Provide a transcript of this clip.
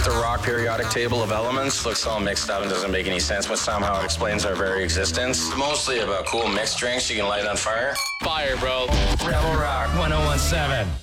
The rock periodic table of elements looks all mixed up and doesn't make any sense, but somehow it explains our very existence. Mostly about cool mixed drinks you can light on fire. Fire, bro. Rebel Rock 1017.